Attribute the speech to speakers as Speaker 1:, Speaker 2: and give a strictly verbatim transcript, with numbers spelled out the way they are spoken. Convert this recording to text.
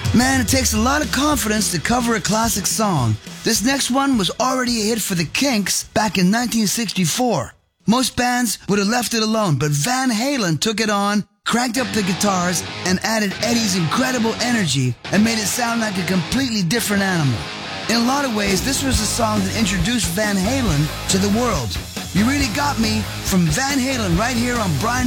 Speaker 1: Man, it takes a lot of confidence to cover a classic song. This next one was already a hit for the Kinks back in nineteen sixty-four. Most bands would have left it alone, but Van Halen took it on, cranked up the guitars, and added Eddie's incredible energy and made it sound like a completely different animal. In a lot of ways, this was the song that introduced Van Halen to the world. You Really Got Me from Van Halen right here on Brian